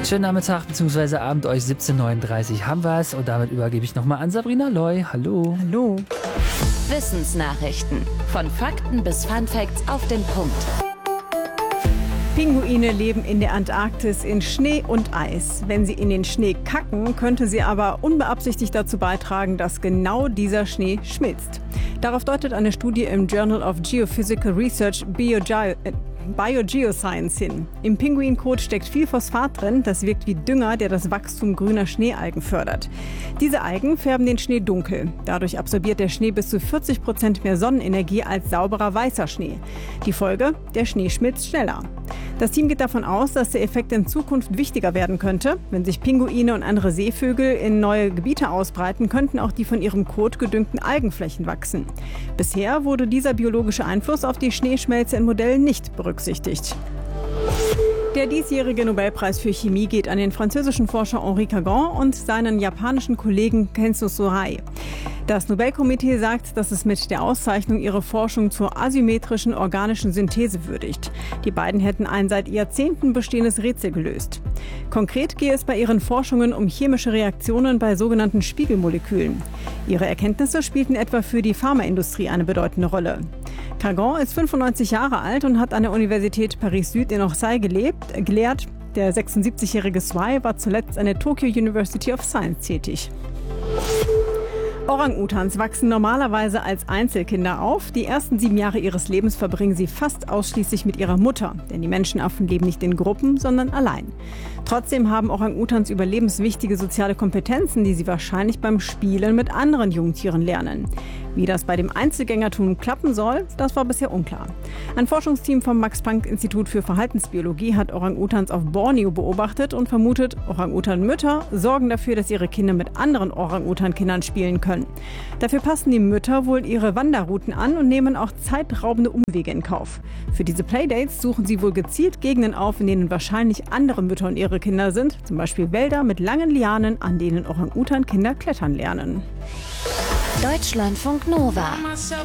Schönen Nachmittag bzw. Abend euch, 17:39 Uhr haben wir es und damit übergebe ich nochmal an Sabrina Loy. Hallo. Hallo. Wissensnachrichten. Von Fakten bis Funfacts auf den Punkt. Pinguine leben in der Antarktis in Schnee und Eis. Wenn sie in den Schnee kacken, könnte sie aber unbeabsichtigt dazu beitragen, dass genau dieser Schnee schmilzt. Darauf deutet eine Studie im Journal of Geophysical Research Biogeoscience hin. Im Pinguinkot steckt viel Phosphat drin, das wirkt wie Dünger, der das Wachstum grüner Schneealgen fördert. Diese Algen färben den Schnee dunkel. Dadurch absorbiert der Schnee bis zu 40% mehr Sonnenenergie als sauberer weißer Schnee. Die Folge? Der Schnee schmilzt schneller. Das Team geht davon aus, dass der Effekt in Zukunft wichtiger werden könnte. Wenn sich Pinguine und andere Seevögel in neue Gebiete ausbreiten, könnten auch die von ihrem Kot gedüngten Algenflächen wachsen. Bisher wurde dieser biologische Einfluss auf die Schneeschmelze in Modellen nicht berücksichtigt. Der diesjährige Nobelpreis für Chemie geht an den französischen Forscher Henri Cagon und seinen japanischen Kollegen Kenzo Sorai. Das Nobelkomitee sagt, dass es mit der Auszeichnung ihre Forschung zur asymmetrischen organischen Synthese würdigt. Die beiden hätten ein seit Jahrzehnten bestehendes Rätsel gelöst. Konkret gehe es bei ihren Forschungen um chemische Reaktionen bei sogenannten Spiegelmolekülen. Ihre Erkenntnisse spielten etwa für die Pharmaindustrie eine bedeutende Rolle. Cagon ist 95 Jahre alt und hat an der Universität Paris-Süd in Orsay gelehrt. Der 76-jährige Swai war zuletzt an der Tokyo University of Science tätig. Orang-Utans wachsen normalerweise als Einzelkinder auf. Die ersten 7 Jahre ihres Lebens verbringen sie fast ausschließlich mit ihrer Mutter. Denn die Menschenaffen leben nicht in Gruppen, sondern allein. Trotzdem haben Orang-Utans überlebenswichtige soziale Kompetenzen, die sie wahrscheinlich beim Spielen mit anderen Jungtieren lernen. Wie das bei dem Einzelgängertum klappen soll, das war bisher unklar. Ein Forschungsteam vom Max-Planck-Institut für Verhaltensbiologie hat Orang-Utans auf Borneo beobachtet und vermutet, Orang-Utan-Mütter sorgen dafür, dass ihre Kinder mit anderen Orang-Utan-Kindern spielen können. Dafür passen die Mütter wohl ihre Wanderrouten an und nehmen auch zeitraubende Umwege in Kauf. Für diese Playdates suchen sie wohl gezielt Gegenden auf, in denen wahrscheinlich andere Mütter und ihre Kinder sind, zum Beispiel Wälder mit langen Lianen, an denen Orang-Utan-Kinder klettern lernen. Deutschlandfunk Nova.